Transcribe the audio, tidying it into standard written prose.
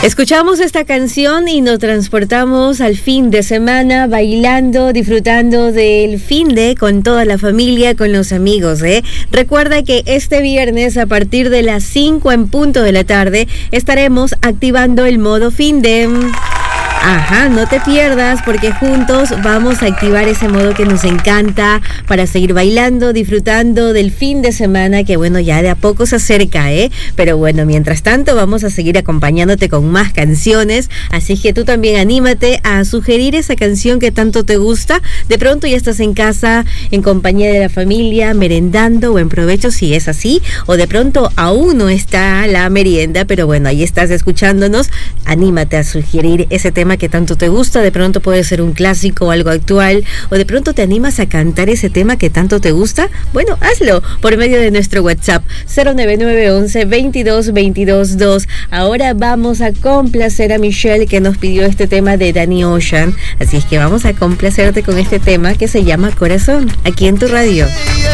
Escuchamos esta canción y nos transportamos al fin de semana bailando, disfrutando del fin de con toda la familia, con los amigos, ¿eh? Recuerda que este viernes a partir de las 5 en punto de la tarde estaremos activando el modo fin de... Ajá, no te pierdas porque juntos vamos a activar ese modo que nos encanta para seguir bailando, disfrutando del fin de semana que bueno, ya de a poco se acerca, ¿eh? Pero bueno, mientras tanto vamos a seguir acompañándote con más canciones, así que tú también anímate a sugerir esa canción que tanto te gusta. De pronto ya estás en casa, en compañía de la familia, merendando o en provecho si es así, o de pronto aún no está la merienda, pero bueno, ahí estás escuchándonos. Anímate a sugerir ese tema que tanto te gusta, de pronto puede ser un clásico o algo actual, o de pronto te animas a cantar ese tema que tanto te gusta. Bueno, hazlo por medio de nuestro WhatsApp 09911-2222-2. Ahora vamos a complacer a Michelle que nos pidió este tema de Danny Ocean, así es que vamos a complacerte con este tema que se llama Corazón, aquí en tu radio.